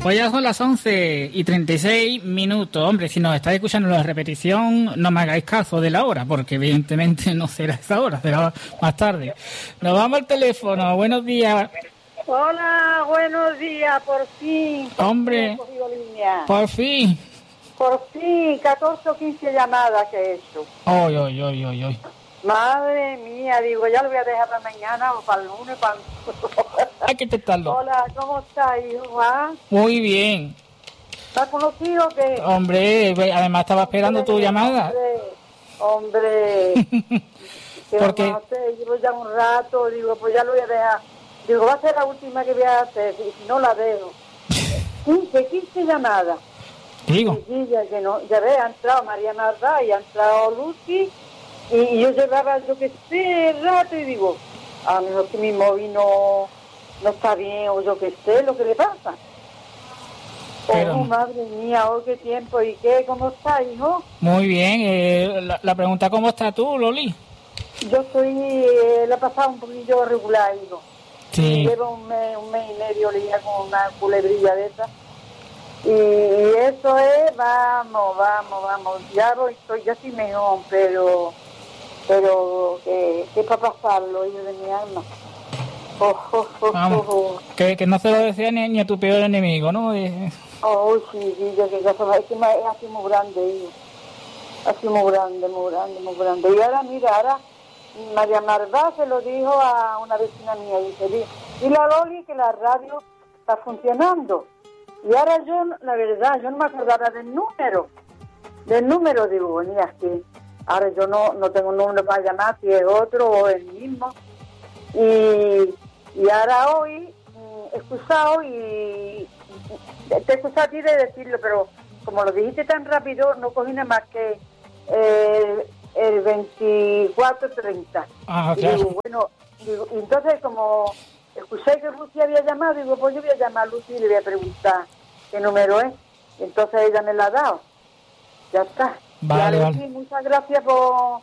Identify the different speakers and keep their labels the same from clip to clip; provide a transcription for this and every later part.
Speaker 1: Pues ya son las 11:36. Hombre, si nos estáis escuchando la repetición, no me hagáis caso de la hora, porque evidentemente no será esa hora, será más tarde. Nos vamos al teléfono. Buenos días.
Speaker 2: Hola, buenos días, por fin.
Speaker 1: Hombre, por fin.
Speaker 2: Por fin, 14 o 15 llamadas que he hecho.
Speaker 1: Ay.
Speaker 2: Madre mía, digo, ya lo voy a dejar para mañana o para el lunes.
Speaker 1: Hay que intentarlo.
Speaker 2: Hola, ¿cómo estás, hijo? ¿Ah?
Speaker 1: Muy bien.
Speaker 2: ¿Me has conocido o qué?
Speaker 1: Hombre, además estaba esperando tu llamada.
Speaker 2: Hombre.
Speaker 1: Porque
Speaker 2: llevo ya un rato, digo, pues ya lo voy a dejar. Digo, va a ser la última que voy a hacer, y si no la dejo. 15 llamadas.
Speaker 1: Digo.
Speaker 2: Sí, ya ves, ha entrado María Marta y ha entrado Lucy. Y yo llevaba, yo que sé, rato y digo, a lo mejor que mi móvil no está bien o yo que sé lo que le pasa.
Speaker 1: Pero...
Speaker 2: Oh, madre mía, oh, qué tiempo. ¿Y qué? ¿Cómo está, hijo?
Speaker 1: Muy bien. La pregunta, ¿cómo estás tú, Loli?
Speaker 2: Yo estoy, la he pasado un poquillo regular, hijo.
Speaker 1: Sí.
Speaker 2: Llevo un mes y medio leía con una culebrilla de esa. Y eso es, vamos. Ya estoy así mejor, pero que para pasarlo, hijo de mi alma.
Speaker 1: Vamos, que no se lo decía ni a tu peor enemigo, ¿no?
Speaker 2: Oh, sí, ya que cosa, es que es así muy grande, hijo. Así muy grande. Y ahora, mira, María Marvá se lo dijo a una vecina mía, dice, dile a Loli que la radio está funcionando. Y ahora yo, la verdad, yo no me acordaba del número, digo, ni así. Ahora yo no tengo un número para llamar, si es otro o el mismo. Y ahora hoy, excusado, y te he excusado a ti de decirlo, pero como lo dijiste tan rápido, no cogí nada más que el 24:30.
Speaker 1: Ah,
Speaker 2: y
Speaker 1: claro.
Speaker 2: digo, y entonces como escuché que Lucy había llamado, digo, pues yo voy a llamar a Lucy y le voy a preguntar qué número es. Y entonces ella me la ha dado. Ya está.
Speaker 1: Vale.
Speaker 2: Muchas gracias por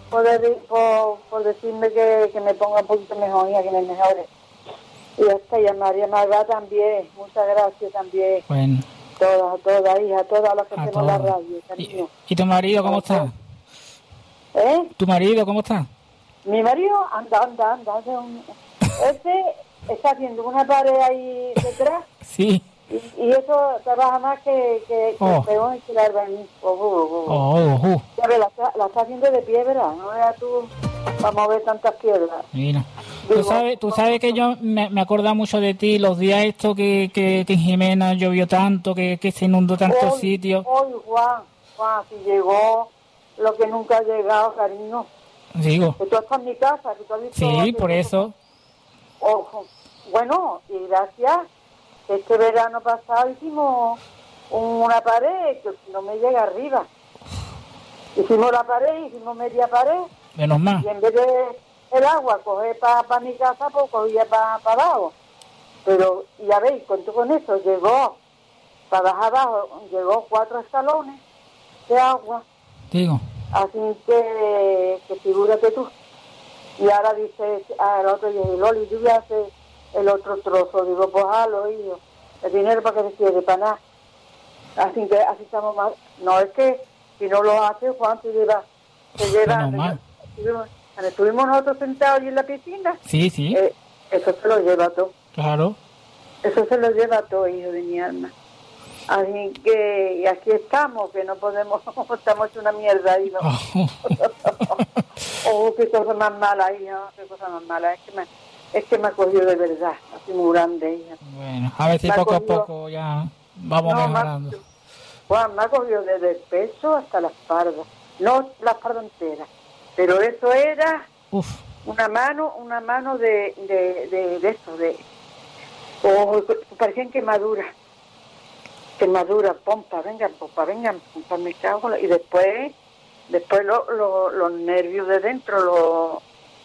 Speaker 2: decirme que me ponga un poquito mejor y que me mejore. Y ya está, y a María Marva también, muchas gracias también.
Speaker 1: Bueno.
Speaker 2: Todas, hija, todas las que hacemos la radio, cariño.
Speaker 1: ¿Y tu marido cómo está? ¿Tu marido cómo está?
Speaker 2: Mi marido anda. Este está haciendo una pared ahí detrás.
Speaker 1: Sí.
Speaker 2: Y eso trabaja más que peón y que la albañil. Ya ves, la está haciendo de piedra, no veas tú para mover tantas piedras.
Speaker 1: Mira. Tú sabes que yo me acuerdo mucho de ti, los días estos que en Jimena llovió tanto, que se inundó tantos sitios.
Speaker 2: Hoy, Juan, si llegó lo que nunca ha llegado, cariño.
Speaker 1: Digo.
Speaker 2: Que tú estás en mi casa, que tú has visto...
Speaker 1: Sí, por eso.
Speaker 2: Bueno, y gracias. Este verano pasado hicimos una pared que no me llega arriba. Hicimos la pared, hicimos media pared.
Speaker 1: Menos mal.
Speaker 2: Y en vez de el agua coger para mi casa, pues cogía para abajo. Pero, ya veis, con eso llegó, para bajar abajo, llegó 4 escalones de agua.
Speaker 1: Digo.
Speaker 2: Así que figúrate tú. Y ahora dice al otro, dice, Loli, yo voy a hacer el otro trozo. Digo, pues halo, hijo. El dinero para que se quede, para nada. Así estamos mal. No, es que si no lo hace, Juan, se lleva. Estuvimos nosotros sentados allí en la piscina.
Speaker 1: Sí.
Speaker 2: Eso se lo lleva todo.
Speaker 1: Claro.
Speaker 2: Eso se lo lleva todo, hijo de mi alma. Así que, y aquí estamos, que no podemos, estamos hecho una mierda ahí, ¿no? Qué cosa más mala, hija, qué cosa más mala. Es que me ha cogido de verdad, así muy grande, hija.
Speaker 1: Bueno, a ver si poco a poco ya vamos mejorando.
Speaker 2: Juan, me ha cogido desde el pecho hasta la espalda. No la espalda entera, pero eso era una mano de eso, parecían quemaduras, pompa, vengan, me cago. Y después los nervios de dentro,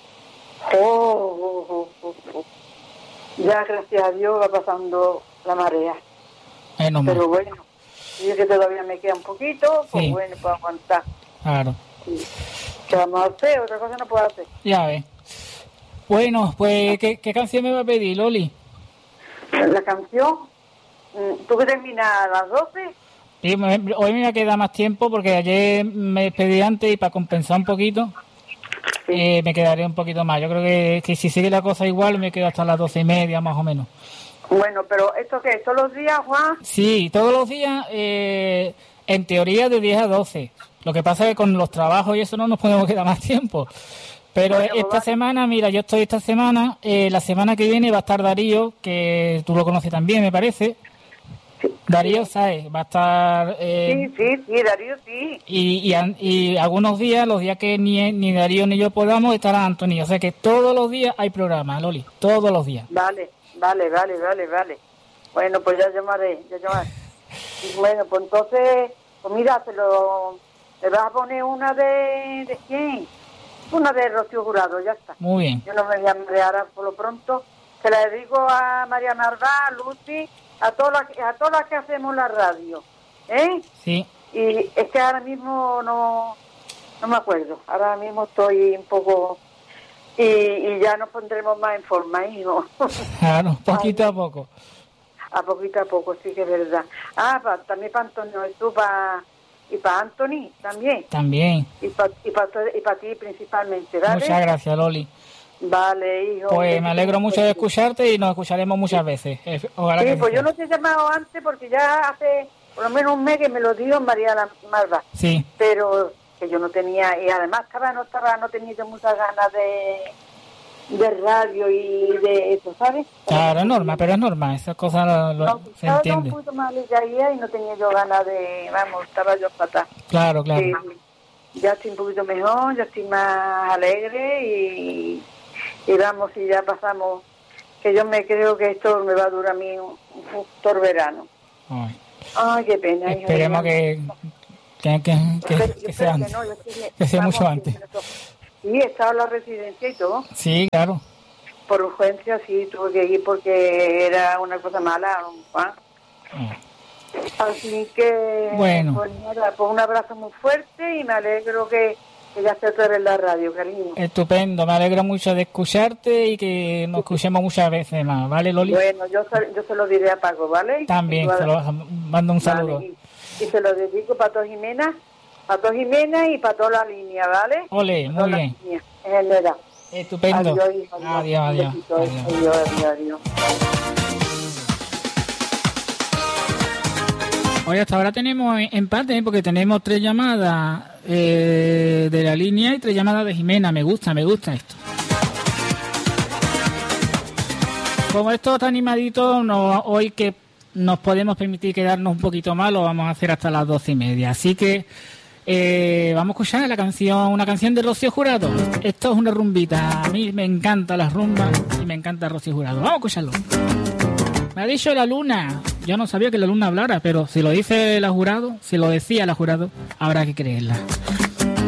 Speaker 2: ya gracias a Dios va pasando la marea. Pero bueno, yo que todavía me queda un poquito, pues bueno, puedo aguantar.
Speaker 1: Claro.
Speaker 2: Sí. ¿Qué vamos a hacer? Otra cosa no puedo hacer.
Speaker 1: Ya ves. Bueno, pues, ¿qué canción me va a pedir, Loli?
Speaker 2: La canción, ¿Tú que terminas a las 12?
Speaker 1: Sí, hoy me va a quedar más tiempo porque ayer me despedí antes y para compensar un poquito me quedaré un poquito más. Yo creo que si sigue la cosa igual me quedo hasta las 12:30 más o menos.
Speaker 2: Bueno, pero ¿esto qué es? ¿Todos los días, Juan?
Speaker 1: Sí, todos los días, en teoría de 10 a 12. Lo que pasa es que con los trabajos y eso no nos podemos quedar más tiempo. Pero
Speaker 2: bueno,
Speaker 1: esta semana, mira, yo estoy esta semana, la semana que viene va a estar Darío, que tú lo conoces también, me parece.
Speaker 2: Sí.
Speaker 1: Darío, ¿sabes? Va a estar...
Speaker 2: Sí, Darío, sí.
Speaker 1: Y algunos días, los días que ni Darío ni yo podamos, estará Antonio. O sea que todos los días hay programa, Loli, todos los días.
Speaker 2: Vale. Bueno, pues ya llamaré. Y bueno, pues entonces, pues mira, le vas a poner una de ¿quién? Una de Rocío Jurado, ya está.
Speaker 1: Muy bien.
Speaker 2: Yo no me llamaré ahora por lo pronto. Se la dedico a María Marvá, a Lucy, a todas las que hacemos la radio, ¿eh?
Speaker 1: Sí.
Speaker 2: Y es que ahora mismo no me acuerdo. Ahora mismo estoy un poco... Y ya nos pondremos más en forma, hijo.
Speaker 1: Claro, poquito a poco.
Speaker 2: A poquito a poco, sí que es verdad. También para Antonio, y para Anthony también.
Speaker 1: También.
Speaker 2: Y para ti principalmente, ¿vale?
Speaker 1: Muchas gracias, Loli.
Speaker 2: Vale, hijo.
Speaker 1: Pues me alegro mucho de escucharte y nos escucharemos muchas veces. Ojalá
Speaker 2: sí,
Speaker 1: que
Speaker 2: pues yo no te he llamado antes porque ya hace por lo menos un mes que me lo dio María Marva.
Speaker 1: Sí.
Speaker 2: Pero que yo no tenía, y además no tenía yo muchas ganas de radio y de eso, ¿sabes?
Speaker 1: Claro, es normal, pero es normal, esas cosas se entiende.
Speaker 2: Un poquito más ya y no tenía yo ganas estaba yo fatal.
Speaker 1: Claro.
Speaker 2: Ya estoy un poquito mejor, ya estoy más alegre y vamos, y ya pasamos, que yo me creo que esto me va a durar a mí todo el verano. Ay, qué pena.
Speaker 1: Esperemos que sea antes, que sea mucho antes.
Speaker 2: Sí, he estado en la residencia y todo.
Speaker 1: Sí, claro.
Speaker 2: Por urgencia, sí, tuve que ir porque era una cosa mala, Juan. Así que,
Speaker 1: bueno.
Speaker 2: Pues nada, pues un abrazo muy fuerte y me alegro que ya esté otra vez en la radio, cariño.
Speaker 1: Estupendo, me alegro mucho de escucharte y que nos escuchemos muchas veces más, ¿vale, Loli?
Speaker 2: Bueno, yo se lo diré a Paco, ¿vale?
Speaker 1: También, se lo mando un saludo.
Speaker 2: Vale, y se lo dedico para todos Jimena y para toda la línea, ¿vale?
Speaker 1: Ole, muy bien.
Speaker 2: En general.
Speaker 1: Estupendo.
Speaker 2: Adiós.
Speaker 1: Oye, hasta ahora tenemos empate, porque tenemos 3 llamadas de la línea y 3 llamadas de Jimena. Me gusta esto. Como esto está animadito, hoy que nos podemos permitir quedarnos un poquito más, lo vamos a hacer hasta las 12:30. Así que vamos a escuchar una canción de Rocío Jurado. Esto es una rumbita. A mí me encanta las rumbas y me encanta Rocío Jurado. Vamos a escucharlo. Me ha dicho la luna. Yo no sabía que la luna hablara, pero si lo dice la Jurado, si lo decía la Jurado, habrá que creerla.